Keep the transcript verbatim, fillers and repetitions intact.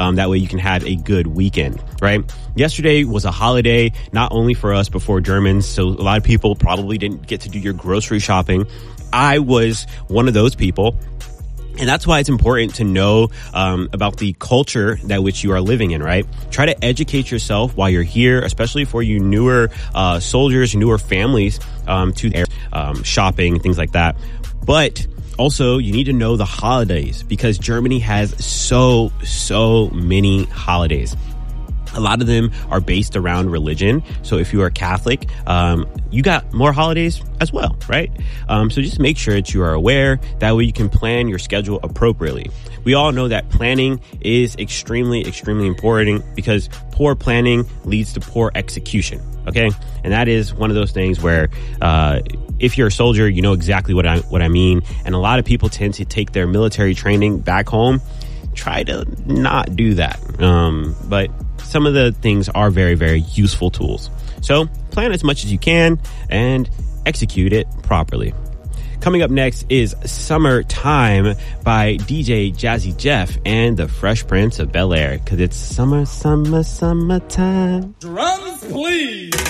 Um, that way you can have a good weekend, right? Yesterday was a holiday, not only for us, but for Germans. So a lot of people probably didn't get to do your grocery shopping. I was one of those people. And that's why it's important to know um, about the culture that which you are living in, right? Try to educate yourself while you're here, especially for you newer uh, soldiers, newer families um, to their um, shopping, things like that. But also, you need to know the holidays because Germany has so, so many holidays. A lot of them are based around religion. So if you are Catholic, um, you got more holidays as well, right? Um, so just make sure that you are aware. That way you can plan your schedule appropriately. We all know that planning is extremely, extremely important because poor planning leads to poor execution. Okay. And that is one of those things where, uh, if you're a soldier, you know exactly what I, what I mean. And a lot of people tend to take their military training back home. Try to not do that. Um, but some of the things are very, very useful tools. So plan as much as you can and execute it properly. Coming up next is Summertime by D J Jazzy Jeff and the Fresh Prince of Bel-Air. Because it's summer, summer, summertime. Drums, please.